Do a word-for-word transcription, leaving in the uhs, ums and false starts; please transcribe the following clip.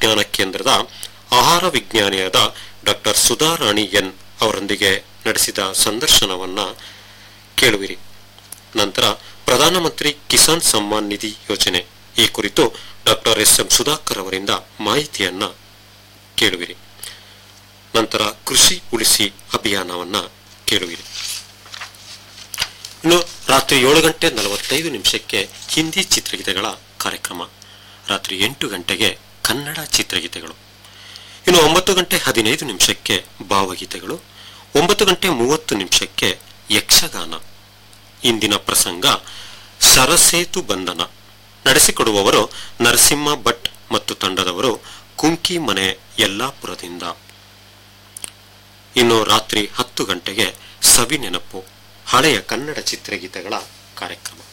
ವಿಜ್ಞಾನ ಕೇಂದ್ರದ ಆಹಾರ ವಿಜ್ಞಾನಿಯಾದ ಡಾಕ್ಟರ್ ಸುಧಾರಾಣಿ ಎನ್ ಅವರೊಂದಿಗೆ ನಡೆಸಿದ ಸಂದರ್ಶನವನ್ನ ಕೇಳುವಿರಿ. ನಂತರ ಪ್ರಧಾನಮಂತ್ರಿ ಕಿಸಾನ್ ಸಮ್ಮಾನ್ ನಿಧಿ ಯೋಜನೆ ಈ ಕುರಿತು ಡಾಕ್ಟರ್ ಎಸ್ ಎಂ ಸುಧಾಕರ್ ಅವರಿಂದ ಮಾಹಿತಿಯನ್ನ ಕೇಳುವಿರಿ. ನಂತರ ಕೃಷಿ ಉಳಿಸಿ ಅಭಿಯಾನವನ್ನ ಕೇಳುವಿರಿ. ಇನ್ನು ರಾತ್ರಿ ಏಳು ಗಂಟೆ ನಲವತ್ತೈದು ನಿಮಿಷಕ್ಕೆ ಹಿಂದಿ ಚಿತ್ರಗೀತೆಗಳ ಕಾರ್ಯಕ್ರಮ, ರಾತ್ರಿ ಎಂಟು ಗಂಟೆಗೆ ಕನ್ನಡ ಚಿತ್ರಗೀತೆಗಳು, ಇನ್ನು ಒಂಬತ್ತು ಗಂಟೆ ಹದಿನೈದು ನಿಮಿಷಕ್ಕೆ ಭಾವಗೀತೆಗಳು, ಒಂಬತ್ತು ಗಂಟೆ ಮೂವತ್ತು ನಿಮಿಷಕ್ಕೆ ಯಕ್ಷಗಾನ. ಇಂದಿನ ಪ್ರಸಂಗ ಸರಸೇತು ಬಂಧನ. ನಡೆಸಿಕೊಡುವವರು ನರಸಿಂಹ ಭಟ್ ಮತ್ತು ತಂಡದವರು, ಕುಂಕಿ ಮನೆ ಯಲ್ಲಾಪುರದಿಂದ. ಇನ್ನು ರಾತ್ರಿ ಹತ್ತು ಗಂಟೆಗೆ ಸವಿ ನೆನಪು, ಹಳೆಯ ಕನ್ನಡ ಚಿತ್ರಗೀತೆಗಳ ಕಾರ್ಯಕ್ರಮ.